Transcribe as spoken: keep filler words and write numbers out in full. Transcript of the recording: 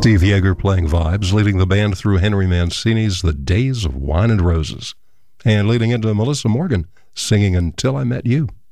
Steve Yeager playing vibes, leading the band through Henry Mancini's The Days of Wine and Roses, and leading into Melissa Morgan singing Until I Met You.